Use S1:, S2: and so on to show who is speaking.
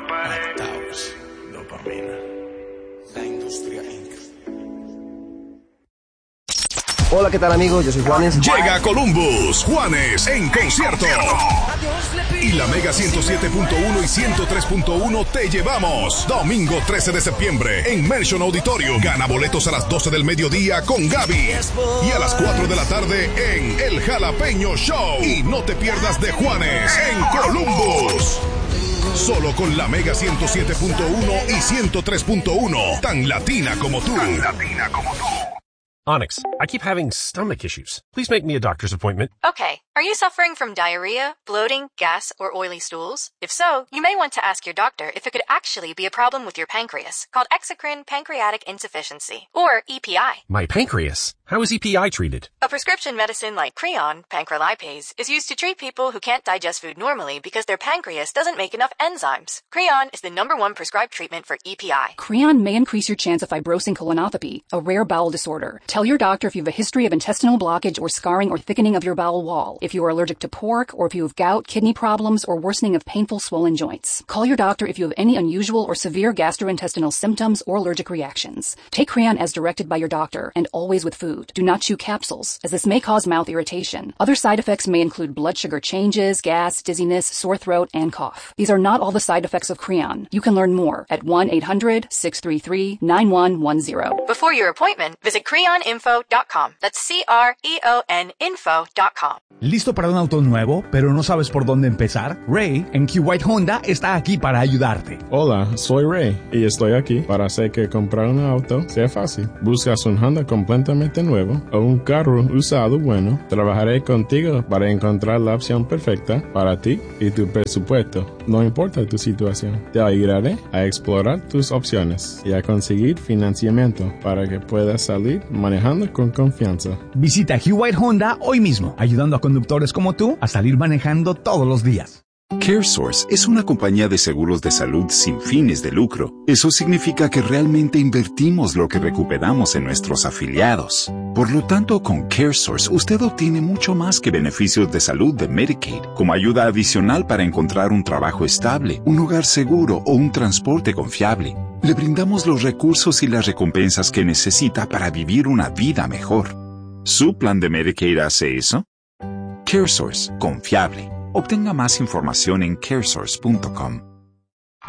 S1: Taos, dopamina. La industria Inc.
S2: Hola, ¿qué tal, amigos? Yo soy Juanes.
S3: Llega a Columbus, Juanes en concierto. Y la Mega 107.1 y 103.1 te llevamos. Domingo 13 de septiembre en Mansion Auditorium. Gana boletos a las 12 del mediodía con Gaby. Y a las 4 de la tarde en El Jalapeño Show. Y no te pierdas de Juanes en Columbus. Solo con la Mega 107.1 y 103.1. Tan latina como tú.
S4: Onyx, I keep having stomach issues. Please make me a doctor's appointment.
S5: Okay, are you suffering from diarrhea, bloating, gas, or oily stools? If so, you may want to ask your doctor if it could actually be a problem with your pancreas, called exocrine pancreatic insufficiency, or EPI.
S4: My pancreas? How is EPI treated?
S5: A prescription medicine like Creon, pancrelipase, is used to treat people who can't digest food normally because their pancreas doesn't make enough enzymes. Creon is the #1 prescribed treatment for EPI.
S6: Creon may increase your chance of fibrosing colonopathy, a rare bowel disorder. Tell your doctor if you have a history of intestinal blockage or scarring or thickening of your bowel wall, if you are allergic to pork, or if you have gout, kidney problems, or worsening of painful swollen joints. Call your doctor if you have any unusual or severe gastrointestinal symptoms or allergic reactions. Take Creon as directed by your doctor, and always with food. Do not chew capsules, as this may cause mouth irritation. Other side effects may include blood sugar changes, gas, dizziness, sore throat, and cough. These are not all the side effects of Creon. You can learn more at 1-800-633-9110.
S5: Before your appointment, visit creoninfo.com. That's CREON info.com.
S7: ¿Listo para un auto nuevo, pero no sabes por dónde empezar? Ray, en Q-White Honda, está aquí para ayudarte.
S8: Hola, soy Ray, y estoy aquí para hacer que comprar un auto sea fácil. ¿Buscas un Honda completamente nuevo o un carro usado bueno? Trabajaré contigo para encontrar la opción perfecta para ti y tu presupuesto. No importa tu situación. Te ayudaré a explorar tus opciones y a conseguir financiamiento para que puedas salir manejando con confianza.
S7: Visita Q-White Honda hoy mismo, ayudando a conductores como tú a salir manejando todos los días.
S9: CareSource es una compañía de seguros de salud sin fines de lucro. Eso significa que realmente invertimos lo que recuperamos en nuestros afiliados. Por lo tanto, con CareSource usted obtiene mucho más que beneficios de salud de Medicaid, como ayuda adicional para encontrar un trabajo estable, un hogar seguro o un transporte confiable. Le brindamos los recursos y las recompensas que necesita para vivir una vida mejor. ¿Su plan de Medicaid hace eso? CareSource, confiable. Obtenga más información en caresource.com.